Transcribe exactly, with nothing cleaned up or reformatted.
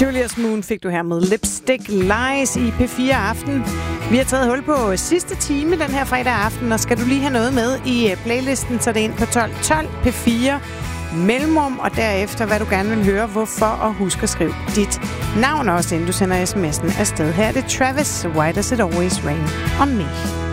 Julius Moon fik du her med Lipstick Lies i P fire Aften. Vi har taget hul på sidste time den her fredag aften, og skal du lige have noget med i playlisten, så er det ind på tolv tolv P fire mellemrum, og derefter, hvad du gerne vil høre, hvorfor, og husk at skrive dit navn også, inden du sender sms'en afsted. Her er det Travis, Why Does It Always Rain On Me?